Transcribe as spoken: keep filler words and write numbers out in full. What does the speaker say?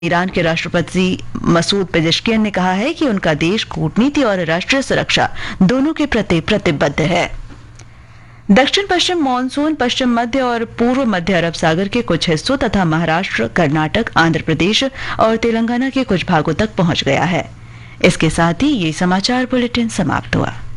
Iran के राष्ट्रपति Masoud Pezeshkian ने कहा है कि उनका देश कूटनीति और राष्ट्रीय सुरक्षा दोनों के प्रति प्रतिबद्ध है। दक्षिण पश्चिम मानसून पश्चिम मध्य और पूर्व मध्य अरब सागर के कुछ हिस्सों तथा महाराष्ट्र, कर्नाटक, आंध्र प्रदेश और तेलंगाना के कुछ भागों तक पहुंच गया है। इसके साथ ही ये समाचार बुलेटिन समाप्त हुआ।